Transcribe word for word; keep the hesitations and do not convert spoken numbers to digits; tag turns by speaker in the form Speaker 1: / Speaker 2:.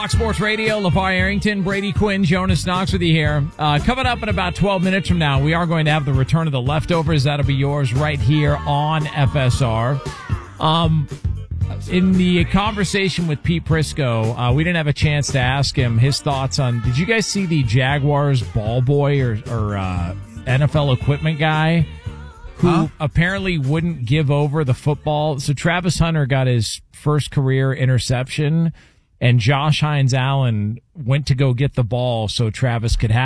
Speaker 1: Fox Sports Radio, LeVar Arrington, Brady Quinn, Jonas Knox with you here. Uh, coming up in about twelve minutes from now, we are going to have the return of the leftovers. That'll be yours right here on F S R. Um, in the conversation with Pete Prisco, uh, we didn't have a chance to ask him his thoughts on, did you guys see the Jaguars ball boy or, or uh, N F L equipment guy who huh? apparently wouldn't give over the football? So Travis Hunter got his first career interception, and Josh Hines Allen went to go get the ball so Travis could have